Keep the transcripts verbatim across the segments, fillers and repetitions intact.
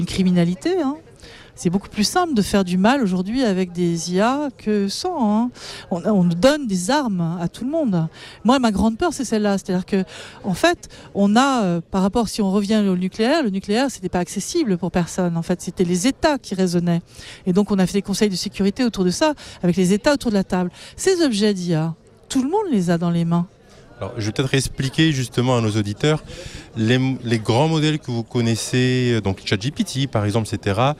une criminalité, hein. C'est beaucoup plus simple de faire du mal aujourd'hui avec des I A que sans. Hein. On, on donne des armes à tout le monde. Moi, ma grande peur, c'est celle-là. C'est-à-dire que, en fait, on a, euh, par rapport, si on revient au nucléaire, le nucléaire, c'était pas accessible pour personne. En fait, c'était les États qui raisonnaient. Et donc, on a fait des conseils de sécurité autour de ça, avec les États autour de la table. Ces objets d'I A, tout le monde les a dans les mains. Alors, je vais peut-être expliquer justement à nos auditeurs les, les grands modèles que vous connaissez, donc ChatGPT par exemple, et cetera,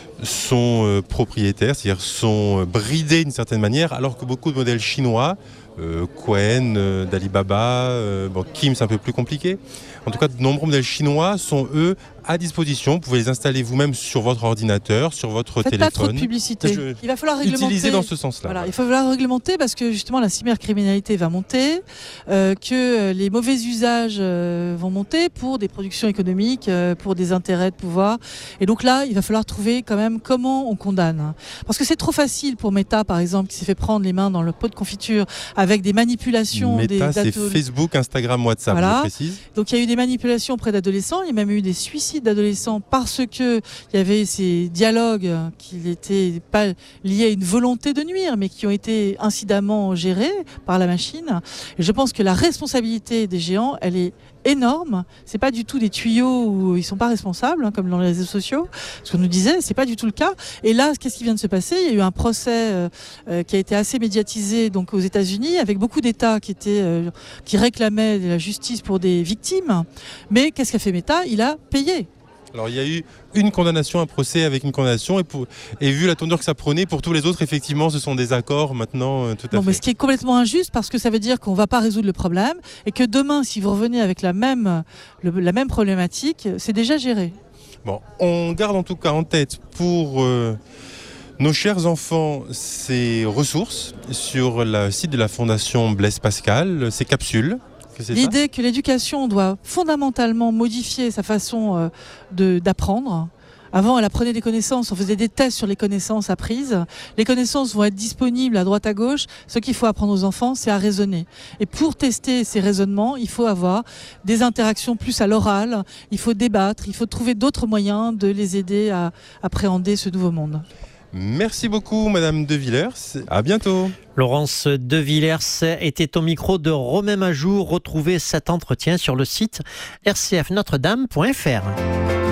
sont euh, propriétaires, c'est-à-dire sont euh, bridés d'une certaine manière, alors que beaucoup de modèles chinois, euh, Qwen, euh, d'Alibaba, euh, bon, Kim c'est un peu plus compliqué. En tout cas, de nombreux modèles chinois sont eux à disposition. Vous pouvez les installer vous-même sur votre ordinateur, sur votre Faites téléphone. Pas trop de publicité. Je... Il va falloir réglementer. Utiliser dans ce sens-là. Voilà, il va falloir réglementer parce que justement la cybercriminalité va monter, euh, que les mauvais usages euh, vont monter pour des productions économiques, euh, pour des intérêts de pouvoir. Et donc là, il va falloir trouver quand même comment on condamne. Parce que c'est trop facile pour Meta, par exemple, qui s'est fait prendre les mains dans le pot de confiture avec des manipulations. Meta, des c'est Facebook, Instagram, WhatsApp, voilà. Je précise. Donc il y a eu des manipulations auprès d'adolescents, il y a même eu des suicides d'adolescents parce que il y avait ces dialogues qui n'étaient pas liés à une volonté de nuire, mais qui ont été incidemment gérés par la machine. Et je pense que la responsabilité des géants, elle est énorme. C'est pas du tout des tuyaux où ils sont pas responsables, hein, comme dans les réseaux sociaux. Ce qu'on nous disait, c'est pas du tout le cas. Et là, qu'est-ce qui vient de se passer ? Il y a eu un procès euh, euh, qui a été assez médiatisé donc aux États-Unis, avec beaucoup d'États qui étaient euh, qui réclamaient de la justice pour des victimes. Mais qu'est-ce qu'a fait Meta ? Il a payé. Alors il y a eu une condamnation, un procès avec une condamnation, et, pour, et vu la tournure que ça prenait, pour tous les autres, effectivement, ce sont des accords maintenant, euh, tout à bon, fait. Mais ce qui est complètement injuste, parce que ça veut dire qu'on ne va pas résoudre le problème, et que demain, si vous revenez avec la même, le, la même problématique, c'est déjà géré. Bon, on garde en tout cas en tête pour euh, nos chers enfants ces ressources sur le site de la Fondation Blaise Pascal, ces capsules. L'idée ça que l'éducation doit fondamentalement modifier sa façon euh, de, d'apprendre. Avant, elle apprenait des connaissances, on faisait des tests sur les connaissances apprises. Les connaissances vont être disponibles à droite à gauche. Ce qu'il faut apprendre aux enfants, c'est à raisonner. Et pour tester ces raisonnements, il faut avoir des interactions plus à l'oral, il faut débattre, il faut trouver d'autres moyens de les aider à appréhender ce nouveau monde. Merci beaucoup, Madame De Villers. À bientôt. Laurence De Villers était au micro de Romain Majoux. Retrouvez cet entretien sur le site r c f notre dame point f r.